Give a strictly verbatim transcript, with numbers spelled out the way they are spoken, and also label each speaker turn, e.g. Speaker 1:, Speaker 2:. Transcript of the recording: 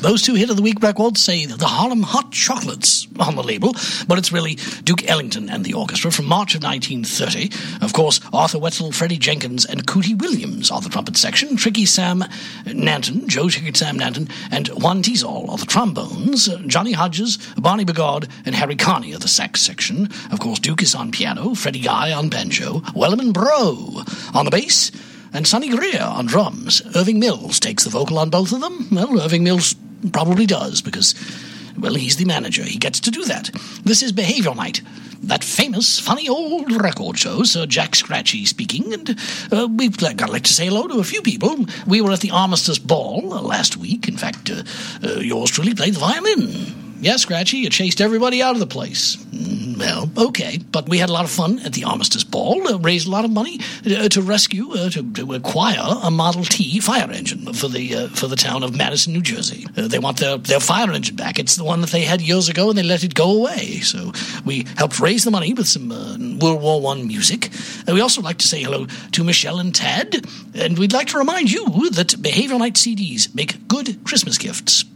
Speaker 1: Those two hit of the week records say the Harlem Hot Chocolates on the label, but it's really Duke Ellington and the orchestra from March of nineteen thirty. Of course, Arthur Wetzel, Freddie Jenkins, and Cootie Williams are the trumpet section. Tricky Sam Nanton, Joe Tricky Sam Nanton, and Juan Tizol are the trombones. Johnny Hodges, Barney Bigard, and Harry Carney are the sax section. Of course, Duke is on piano, Freddie Guy on banjo, Wellman Bro on the bass, and Sonny Greer on drums. Irving Mills takes the vocal on both of them. Well, Irving Mills probably does because, well, he's the manager. He gets to do that. This is Behavior Night, that famous, funny old record show. Sir Jack Scratchy speaking, and uh, we've got like to say hello to a few people. We were at the Armistice Ball uh, last week. In fact, uh, uh, yours truly played the violin. Yeah, Scratchy, you chased everybody out of the place. Mm, well, okay. But we had a lot of fun at the Armistice Ball, uh, raised a lot of money uh, to rescue, uh, to, to acquire a Model T fire engine for the uh, for the town of Madison, New Jersey. Uh, they want their, their fire engine back. It's the one that they had years ago, and they let it go away. So we helped raise the money with some uh, World War One music. Uh, we also like to say hello to Michelle and Tad, and we'd like to remind you that Behavior Night C Ds make good Christmas gifts.